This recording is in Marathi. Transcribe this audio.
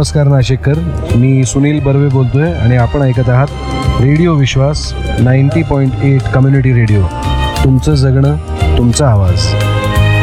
नमस्कार नाशिककर, मी सुनील बर्वे बोलतोय आणि आपण ऐकत आहात रेडिओ विश्वास 90.8 कम्युनिटी रेडिओ. तुमचं जगणं, तुमचा आवाज.